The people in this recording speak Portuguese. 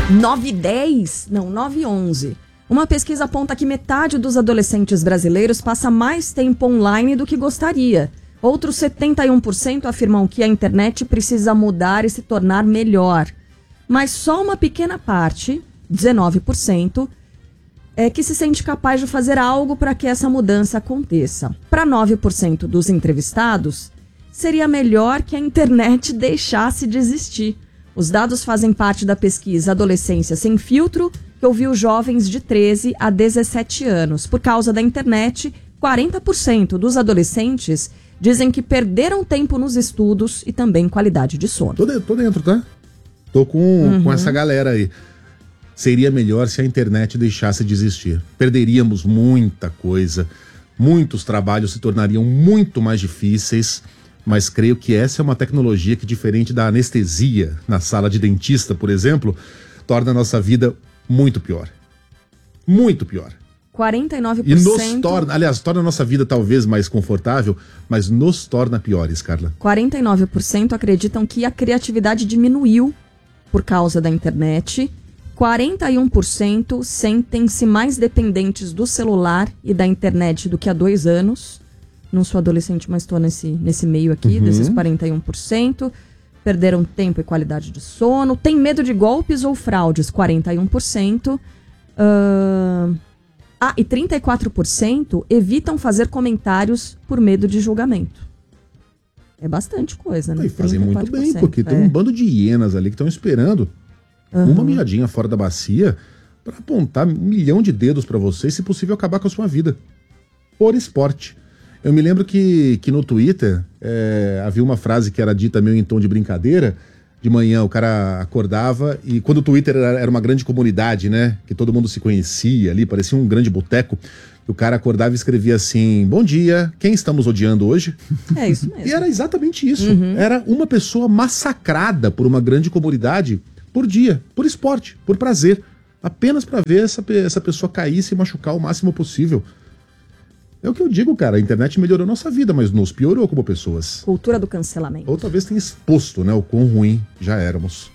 9,10? Não, 9,11. Uma pesquisa aponta que metade dos adolescentes brasileiros passa mais tempo online do que gostaria. Outros 71% afirmam que a internet precisa mudar e se tornar melhor. Mas só uma pequena parte, 19%, é que se sente capaz de fazer algo para que essa mudança aconteça. Para 9% dos entrevistados, seria melhor que a internet deixasse de existir. Os dados fazem parte da pesquisa Adolescência Sem Filtro, que ouviu jovens de 13 a 17 anos. Por causa da internet, 40% dos adolescentes dizem que perderam tempo nos estudos e também qualidade de sono. Tô dentro, tá? Tô com essa galera aí. Seria melhor se a internet deixasse de existir. Perderíamos muita coisa, muitos trabalhos se tornariam muito mais difíceis, mas creio que essa é uma tecnologia que, diferente da anestesia na sala de dentista, por exemplo, torna a nossa vida muito pior. Muito pior. 49%. E nos torna, aliás, torna a nossa vida talvez mais confortável, mas nos torna piores, Carla. 49% acreditam que a criatividade diminuiu por causa da internet. 41% sentem-se mais dependentes do celular e da internet do que há 2 anos. Não sou adolescente, mas estou nesse meio aqui, desses 41%. Perderam tempo e qualidade de sono. Tem medo de golpes ou fraudes, 41%. E 34% evitam fazer comentários por medo de julgamento. É bastante coisa, né? E fazem muito bem, porque tem um bando de hienas ali que estão esperando uma mijadinha fora da bacia para apontar 1 milhão de dedos para você e, se possível, acabar com a sua vida. Por esporte. Eu me lembro que no Twitter havia uma frase que era dita meio em tom de brincadeira. De manhã o cara acordava e, quando o Twitter era uma grande comunidade, né? Que todo mundo se conhecia ali, parecia um grande boteco. O cara acordava e escrevia assim: bom dia, quem estamos odiando hoje? É isso mesmo. E era exatamente isso. Era uma pessoa massacrada por uma grande comunidade por dia, por esporte, por prazer. Apenas para ver essa pessoa cair e se machucar o máximo possível. É o que eu digo, cara. A internet melhorou nossa vida, mas nos piorou como pessoas. Cultura do cancelamento. Ou talvez tenha exposto, né, o quão ruim já éramos.